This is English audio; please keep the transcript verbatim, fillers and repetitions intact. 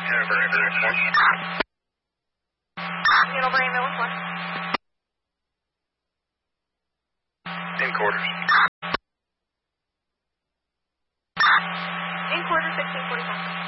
Hanover ambulance one. Hanover ambulance one. In quarters. In quarters, sixteen forty-five.